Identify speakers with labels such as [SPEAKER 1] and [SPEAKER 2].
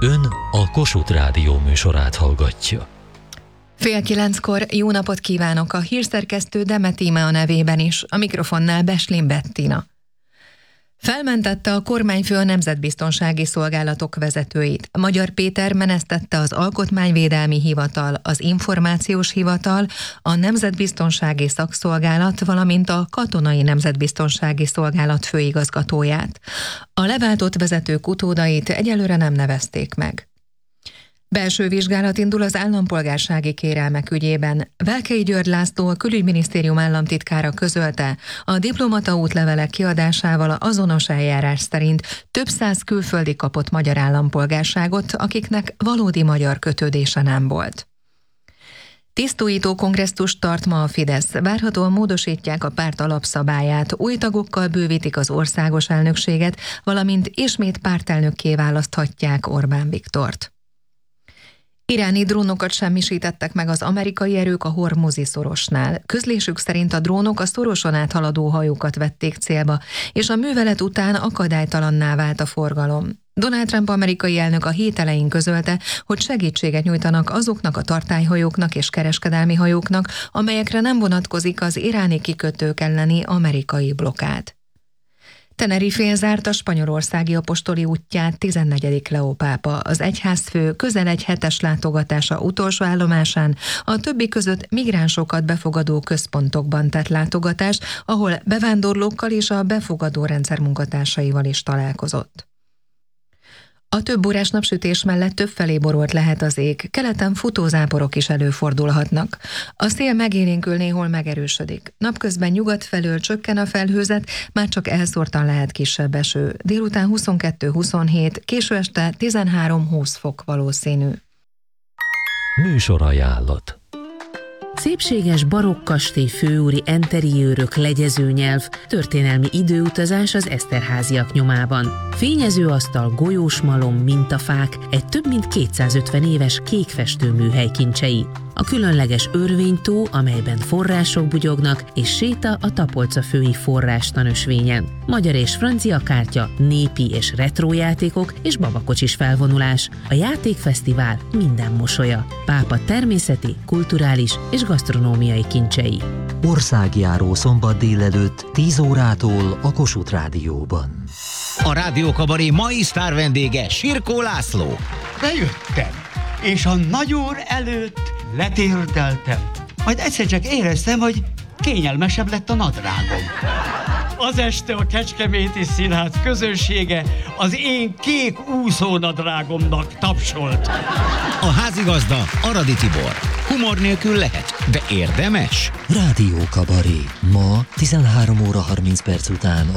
[SPEAKER 1] Ön a Kossuth Rádió műsorát hallgatja.
[SPEAKER 2] 8:30 jó napot kívánok, a hírszerkesztő Demet Íme a nevében is, a mikrofonnál Beslin Bettina. Felmentette a kormányfő a nemzetbiztonsági szolgálatok vezetőit. Magyar Péter menesztette az Alkotmányvédelmi Hivatal, az Információs Hivatal, a Nemzetbiztonsági Szakszolgálat, valamint a Katonai Nemzetbiztonsági Szolgálat főigazgatóját. A leváltott vezetők utódait egyelőre nem nevezték meg. Belső vizsgálat indul az állampolgársági kérelmek ügyében. Velkei György László, a Külügyminisztérium államtitkára közölte, a diplomata útlevelek kiadásával azonos eljárás szerint több száz külföldi kapott magyar állampolgárságot, akiknek valódi magyar kötődése nem volt. Tisztújító kongresszust tart ma a Fidesz. Várhatóan módosítják a párt alapszabályát, új tagokkal bővítik az országos elnökséget, valamint ismét pártelnökké választhatják Orbán Viktort. Iráni drónokat semmisítettek meg az amerikai erők a Hormuzi szorosnál. Közlésük szerint a drónok a szoroson áthaladó hajókat vették célba, és a művelet után akadálytalanná vált a forgalom. Donald Trump amerikai elnök a hét elején közölte, hogy segítséget nyújtanak azoknak a tartályhajóknak és kereskedelmi hajóknak, amelyekre nem vonatkozik az iráni kikötők elleni amerikai blokkád. Tenerifén zárt a spanyolországi apostoli útját 14. Leó pápa. Az egyházfő közel egy hetes látogatása utolsó állomásán a többi között migránsokat befogadó központokban tett látogatás, ahol bevándorlókkal és a befogadó rendszer munkatársaival is találkozott. A több órás napsütés mellett többfelé borolt lehet az ég, keleten futózáporok is előfordulhatnak. A szél megélénkül, néhol megerősödik. Napközben nyugat felől csökken a felhőzet, már csak elszórtan lehet kisebb eső. Délután 22-27, késő este 13-20 fok valószínű.
[SPEAKER 1] Műsorajánlat.
[SPEAKER 3] Szépséges barokk kastély főúri enteriőrök, legyezőnyelv, történelmi időutazás az Eszterháziak nyomában. Fényező asztal, golyós malom, mintafák, egy több mint 250 éves kékfestőműhely kincsei. A különleges Örvénytó, amelyben források bugyognak, és séta a Tapolcafői forrástanösvényen. Magyar és francia kártya, népi és retro játékok és babakocsis felvonulás. A játékfesztivál minden mosolya. Pápa természeti, kulturális és gasztronómiai kincsei.
[SPEAKER 4] Országjáró szombat délelőtt 10 órától a Kossuth Rádióban.
[SPEAKER 5] A Rádiókabaré mai sztár vendége Sirkó László.
[SPEAKER 6] Bejöttem, és a nagyúr előtt letérdeltem. Majd egyszer csak éreztem, hogy kényelmesebb lett a nadrágom. Az este a Kecskeméti Színház közönsége az én kék úszónadrágomnak tapsolt.
[SPEAKER 5] A házigazda Aradi Tibor. Humor nélkül lehet, de érdemes.
[SPEAKER 4] Rádiókabaré. Ma 13 óra 30 perc után